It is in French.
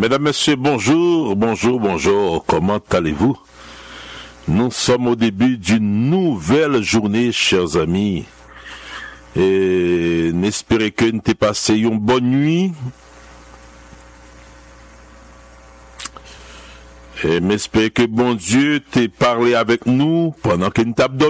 Mesdames, Messieurs, bonjour, comment allez-vous? Nous sommes au début d'une nouvelle journée, chers amis. Et n'espérez que nous t'ai passé une bonne nuit. Et m'espère que bon Dieu t'ait parlé avec nous pendant que nous t'avons dormi.